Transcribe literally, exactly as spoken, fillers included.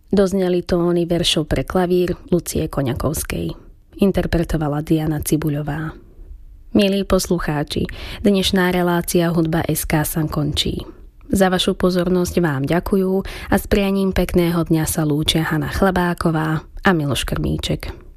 Dozneli tóny veršov pre klavír Lucie Koňakovskej. Interpretovala Diana Cibuľová. Milí poslucháči, dnešná relácia Hudba es ká sa končí. Za vašu pozornosť vám ďakujú a s prianím pekného dňa sa lúčia Hana Chlebáková a Miloš Krmíček.